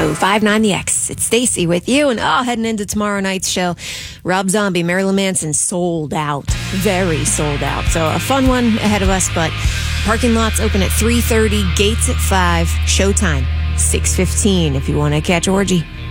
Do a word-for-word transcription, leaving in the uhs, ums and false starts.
oh five nine The X. It's Stacy with you, and oh, heading into tomorrow night's show, Rob Zombie, Marilyn Manson, sold out. Very sold out. So a fun one ahead of us, but parking lots open at three thirty, gates at five, showtime six fifteen if you want to catch Orgy.